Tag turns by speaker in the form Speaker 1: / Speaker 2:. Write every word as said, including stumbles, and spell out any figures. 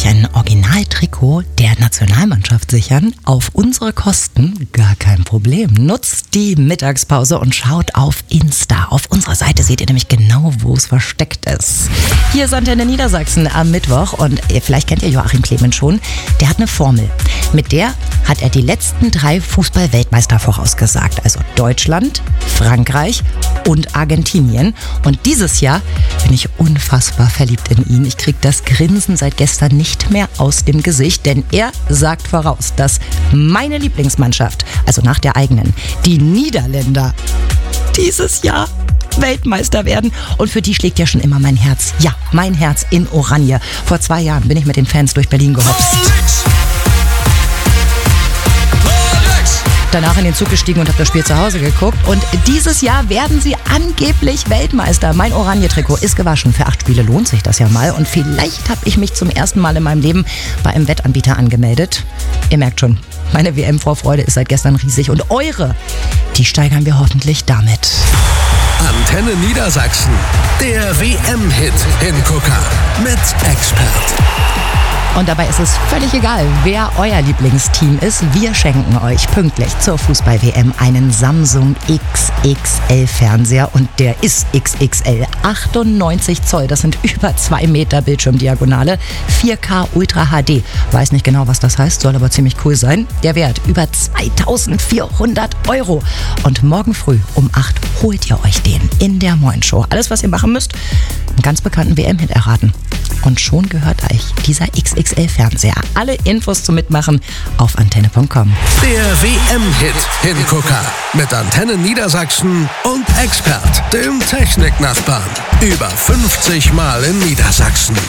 Speaker 1: sich ein Originaltrikot der Nationalmannschaft sichern? Auf unsere Kosten? Gar kein Problem. Nutzt die Mittagspause und schaut auf Insta. Auf unserer Seite seht ihr nämlich genau, wo es versteckt ist. Hier ist Antenne Niedersachsen am Mittwoch und vielleicht kennt ihr Joachim Clemens schon. Der hat eine Formel. Mit der hat er die letzten drei Fußball-Weltmeister vorausgesagt. Also Deutschland, Frankreich und Argentinien. Und dieses Jahr bin ich unfassbar verliebt in ihn. Ich kriege das Grinsen seit gestern nicht mehr aus dem Gesicht, denn er sagt voraus, dass meine Lieblingsmannschaft, also nach der eigenen, die Niederländer, dieses Jahr Weltmeister werden. Und für die schlägt ja schon immer mein Herz. Ja, mein Herz in Oranje. Vor zwei Jahren bin ich mit den Fans durch Berlin gehopst. Danach in den Zug gestiegen und habe das Spiel zu Hause geguckt. Und dieses Jahr werden sie angeblich Weltmeister. Mein Oranje-Trikot ist gewaschen. Für acht Spiele lohnt sich das ja mal. Und vielleicht habe ich mich zum ersten Mal in meinem Leben bei einem Wettanbieter angemeldet. Ihr merkt schon, meine W M-Vorfreude ist seit gestern riesig. Und eure, die steigern wir hoffentlich damit.
Speaker 2: Antenne Niedersachsen, der W M-Hit Hingucker mit Expert.
Speaker 1: Und dabei ist es völlig egal, wer euer Lieblingsteam ist. Wir schenken euch pünktlich zur Fußball-W M einen Samsung X X L-Fernseher. Und der ist X X L. achtundneunzig Zoll, das sind über zwei Meter Bildschirmdiagonale. vier K Ultra H D. Weiß nicht genau, was das heißt, soll aber ziemlich cool sein. Der Wert über zweitausendvierhundert Euro. Und morgen früh um acht holt ihr euch den in der Moin Show. Alles, was ihr machen müsst, einen ganz bekannten W M-Hit erraten. Und schon gehört euch dieser X X L-Fernseher. Alle Infos zum Mitmachen auf antenne punkt com.
Speaker 2: Der W M-Hit Hingucker mit Antenne Niedersachsen und Expert, dem Techniknachbarn. Über fünfzig Mal in Niedersachsen.